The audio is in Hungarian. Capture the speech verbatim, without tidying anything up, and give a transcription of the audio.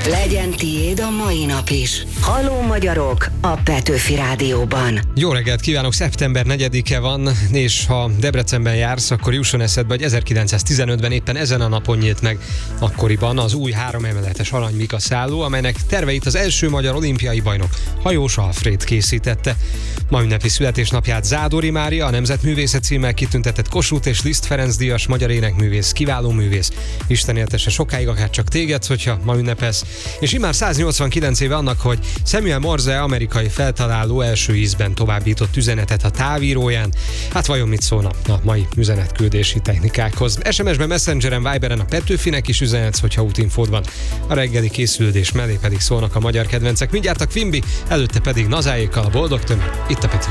Legyen tiéd a mai nap is. Halló magyarok a Petőfi Rádióban. Jó reggelt kívánok, szeptember negyedike van, és ha Debrecenben jársz, akkor jusson eszedbe, hogy ezerkilencszáztizenötben éppen ezen a napon nyílt meg akkoriban az új háromemeletes Arany Mika szálló, amelynek terveit az első magyar olimpiai bajnok Hajós Alfréd készítette. Ma ünnepi születésnapját Zádori Mária, a Nemzetművésze címmel kitüntetett Kossuth és Liszt Ferenc díjas magyar énekművész, kiváló művész. Isten éltesse sokáig, akár csak téged, hogyha ma ünnepelsz. És immár száznyolcvankilenc éve annak, hogy Samuel Morse amerikai feltaláló első ízben továbbított üzenetet a távíróján. Hát vajon mit szólna a mai üzenetküldési technikákhoz? es em es-ben, Messengeren, Viberen a Petőfinek is üzenetsz, hogyha útinfód van. A reggeli készülődés mellé pedig szólnak a magyar kedvencek. Mindjárt a Quimby, előtte pedig Nazáékkal a Boldog Tömeg. Itt a Petőfi.